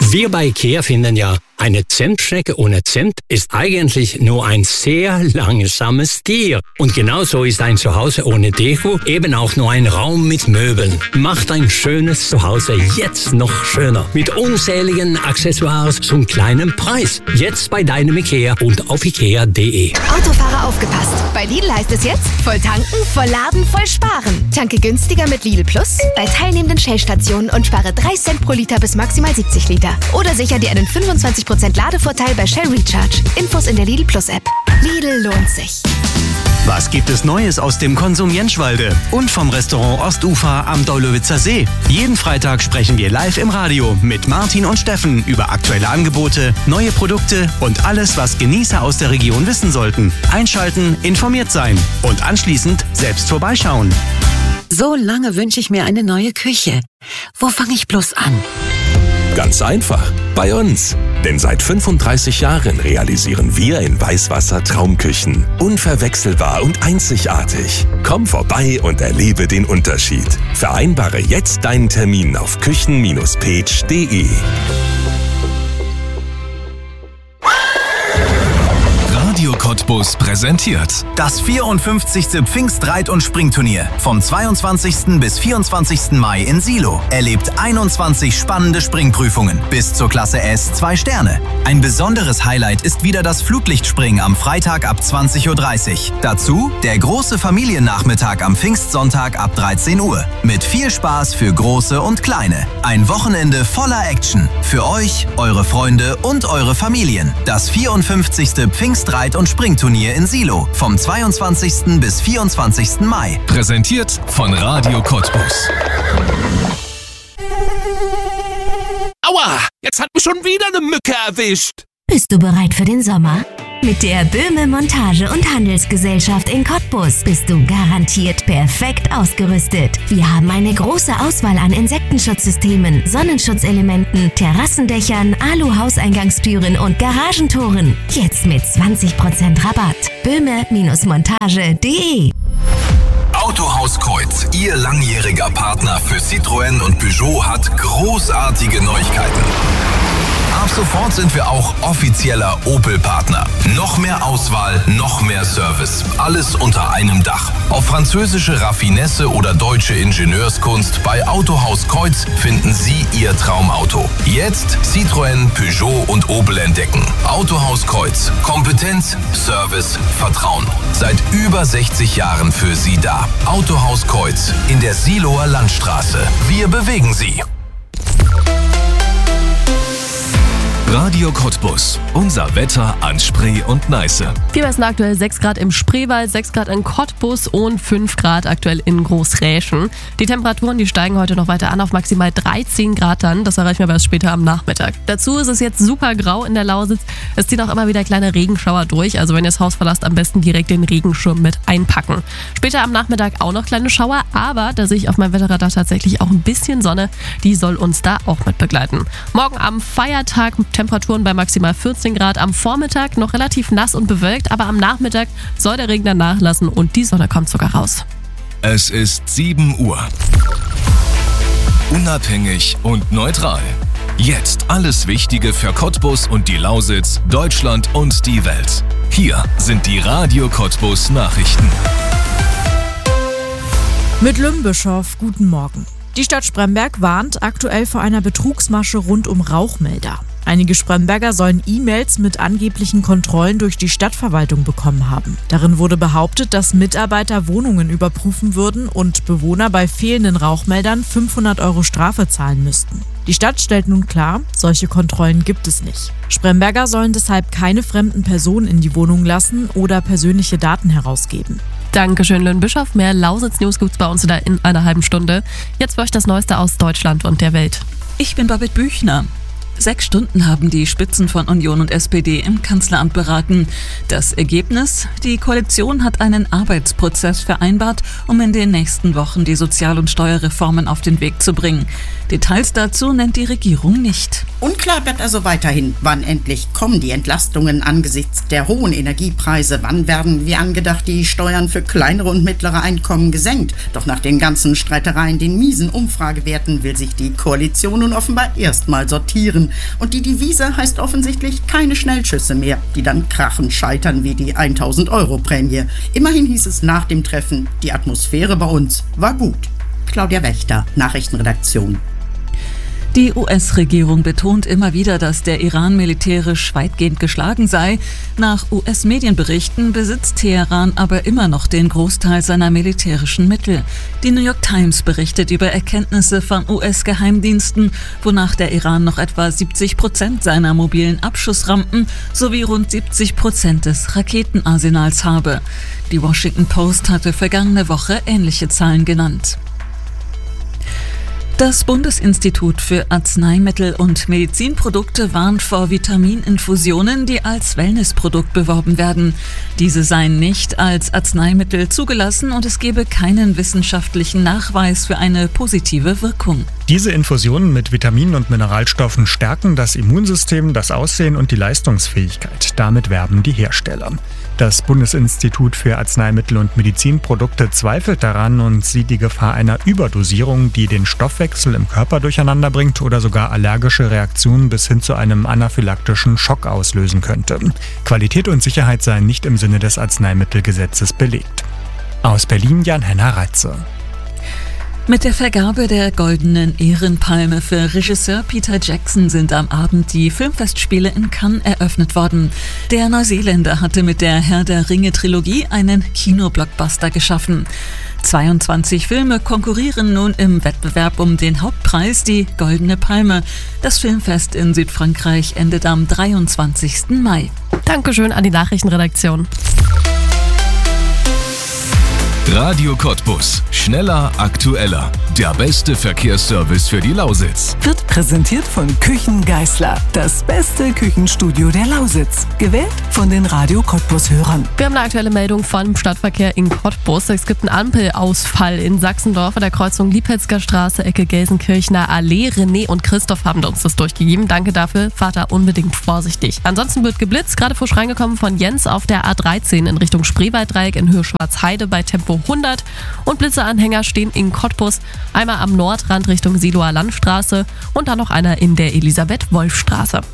Wir bei IKEA finden ja, eine Zimtschnecke ohne Zimt ist eigentlich nur ein sehr langsames Tier. Und genauso ist ein Zuhause ohne Deko eben auch nur ein Raum mit Möbeln. Macht ein schönes Zuhause jetzt noch schöner. Mit unzähligen Accessoires zum kleinen Preis. Jetzt bei deinem IKEA und auf ikea.de. Autofahrer aufgepasst. Bei Lidl heißt es jetzt, voll tanken, voll laden, voll sparen. Tanke günstiger mit Lidl Plus bei teilnehmenden Shell-Stationen und spare 3 Cent pro Liter bis maximal 70 Liter. Oder sicher dir einen 25% Ladevorteil bei Shell Recharge. Infos in der Lidl Plus App. Lidl lohnt sich. Was gibt es Neues aus dem Konsum Jentschwalde und vom Restaurant Ostufer am Daulowitzer See? Jeden Freitag sprechen wir live im Radio mit Martin und Steffen über aktuelle Angebote, neue Produkte und alles, was Genießer aus der Region wissen sollten. Einschalten, informiert sein und anschließend selbst vorbeischauen. So lange wünsche ich mir eine neue Küche. Wo fange ich bloß an? Ganz einfach, bei uns. Denn seit 35 Jahren realisieren wir in Weißwasser Traumküchen. Unverwechselbar und einzigartig. Komm vorbei und erlebe den Unterschied. Vereinbare jetzt deinen Termin auf küchen-page.de. Radio Cottbus präsentiert das 54. Pfingstreit- und Springturnier vom 22. bis 24. Mai in Silo. Erlebt 21 spannende Springprüfungen bis zur Klasse S 2 Sterne. Ein besonderes Highlight ist wieder das Flutlichtspringen am Freitag ab 20.30 Uhr. Dazu der große Familiennachmittag am Pfingstsonntag ab 13 Uhr. Mit viel Spaß für Große und Kleine. Ein Wochenende voller Action. Für euch, eure Freunde und eure Familien. Das 54. Pfingstreit- und Springturnier in Silo vom 22. bis 24. Mai. Präsentiert von Radio Cottbus. Aua, jetzt hat mich schon wieder eine Mücke erwischt. Bist du bereit für den Sommer? Mit der Böhme Montage- und Handelsgesellschaft in Cottbus bist du garantiert perfekt ausgerüstet. Wir haben eine große Auswahl an Insektenschutzsystemen, Sonnenschutzelementen, Terrassendächern, Alu-Hauseingangstüren und Garagentoren. Jetzt mit 20% Rabatt. Böhme-montage.de. Autohaus Kreuz, Ihr langjähriger Partner für Citroën und Peugeot, hat großartige Neuigkeiten. Ab sofort sind wir auch offizieller Opel-Partner. Noch mehr Auswahl, noch mehr Service. Alles unter einem Dach. Auf französische Raffinesse oder deutsche Ingenieurskunst bei Autohaus Kreuz finden Sie Ihr Traumauto. Jetzt Citroën, Peugeot und Opel entdecken. Autohaus Kreuz. Kompetenz, Service, Vertrauen. Seit über 60 Jahren für Sie da. Autohaus Kreuz in der Siloer Landstraße. Wir bewegen Sie. Radio Cottbus. Unser Wetter an Spree und Neiße. Fieber ist aktuell 6 Grad im Spreewald, 6 Grad in Cottbus und 5 Grad aktuell in Großräschen. Die Temperaturen, die steigen heute noch weiter an auf maximal 13 Grad dann. Das erreichen wir erst später am Nachmittag. Dazu ist es jetzt super grau in der Lausitz. Es ziehen auch immer wieder kleine Regenschauer durch. Also wenn ihr das Haus verlasst, am besten direkt den Regenschirm mit einpacken. Später am Nachmittag auch noch kleine Schauer, aber da sehe ich auf meinem Wetterradar tatsächlich auch ein bisschen Sonne. Die soll uns da auch mit begleiten. Morgen am Feiertag Temperaturen bei maximal 14 Grad. Am Vormittag noch relativ nass und bewölkt, aber am Nachmittag soll der Regen dann nachlassen und die Sonne kommt sogar raus. Es ist 7 Uhr. Unabhängig und neutral. Jetzt alles Wichtige für Cottbus und die Lausitz, Deutschland und die Welt. Hier sind die Radio Cottbus Nachrichten. Mit Lümbischow, guten Morgen. Die Stadt Spremberg warnt aktuell vor einer Betrugsmasche rund um Rauchmelder. Einige Spremberger sollen E-Mails mit angeblichen Kontrollen durch die Stadtverwaltung bekommen haben. Darin wurde behauptet, dass Mitarbeiter Wohnungen überprüfen würden und Bewohner bei fehlenden Rauchmeldern 500 € Strafe zahlen müssten. Die Stadt stellt nun klar, solche Kontrollen gibt es nicht. Spremberger sollen deshalb keine fremden Personen in die Wohnung lassen oder persönliche Daten herausgeben. Dankeschön, Lümbischow. Mehr Lausitz-News gibt's bei uns wieder in einer halben Stunde. Jetzt für euch das Neueste aus Deutschland und der Welt. Ich bin Babette Büchner. 6 Stunden haben die Spitzen von Union und SPD im Kanzleramt beraten. Das Ergebnis? Die Koalition hat einen Arbeitsprozess vereinbart, um in den nächsten Wochen die Sozial- und Steuerreformen auf den Weg zu bringen. Details dazu nennt die Regierung nicht. Unklar bleibt also weiterhin, wann endlich kommen die Entlastungen angesichts der hohen Energiepreise. Wann werden, wie angedacht, die Steuern für kleinere und mittlere Einkommen gesenkt? Doch nach den ganzen Streitereien, den miesen Umfragewerten, will sich die Koalition nun offenbar erstmal sortieren. Und die Devise heißt offensichtlich keine Schnellschüsse mehr, die dann krachend scheitern wie die 1.000-Euro-Prämie. Immerhin hieß es nach dem Treffen, die Atmosphäre bei uns war gut. Claudia Wächter, Nachrichtenredaktion. Die US-Regierung betont immer wieder, dass der Iran militärisch weitgehend geschlagen sei. Nach US-Medienberichten besitzt Teheran aber immer noch den Großteil seiner militärischen Mittel. Die New York Times berichtet über Erkenntnisse von US-Geheimdiensten, wonach der Iran noch etwa 70% seiner mobilen Abschussrampen sowie rund 70% des Raketenarsenals habe. Die Washington Post hatte vergangene Woche ähnliche Zahlen genannt. Das Bundesinstitut für Arzneimittel und Medizinprodukte warnt vor Vitamininfusionen, die als Wellnessprodukt beworben werden. Diese seien nicht als Arzneimittel zugelassen und es gebe keinen wissenschaftlichen Nachweis für eine positive Wirkung. Diese Infusionen mit Vitaminen und Mineralstoffen stärken das Immunsystem, das Aussehen und die Leistungsfähigkeit. Damit werben die Hersteller. Das Bundesinstitut für Arzneimittel und Medizinprodukte zweifelt daran und sieht die Gefahr einer Überdosierung, die den Stoffwechsel im Körper durcheinander bringt oder sogar allergische Reaktionen bis hin zu einem anaphylaktischen Schock auslösen könnte. Qualität und Sicherheit seien nicht im Sinne des Arzneimittelgesetzes belegt. Aus Berlin Jan-Henner Reitze. Mit der Vergabe der Goldenen Ehrenpalme für Regisseur Peter Jackson sind am Abend die Filmfestspiele in Cannes eröffnet worden. Der Neuseeländer hatte mit der Herr der Ringe-Trilogie einen Kinoblockbuster geschaffen. 22 Filme konkurrieren nun im Wettbewerb um den Hauptpreis, die Goldene Palme. Das Filmfest in Südfrankreich endet am 23. Mai. Dankeschön an die Nachrichtenredaktion. Radio Cottbus. Schneller, aktueller. Der beste Verkehrsservice für die Lausitz. Wird präsentiert von Küchen Geisler. Das beste Küchenstudio der Lausitz. Gewählt von den Radio Cottbus-Hörern. Wir haben eine aktuelle Meldung vom Stadtverkehr in Cottbus. Es gibt einen Ampelausfall in Sachsendorf an der Kreuzung Liebhetzger Straße, Ecke Gelsenkirchener Allee. René und Christoph haben uns das durchgegeben. Danke dafür. Fahrt da unbedingt vorsichtig. Ansonsten wird geblitzt. Gerade frisch reingekommen von Jens auf der A13 in Richtung Spreewalddreieck in Höhe Schwarzheide bei Tempo 100 und Blitzeranhänger stehen in Cottbus, einmal am Nordrand Richtung Siloer Landstraße und dann noch einer in der Elisabeth-Wolf-Straße.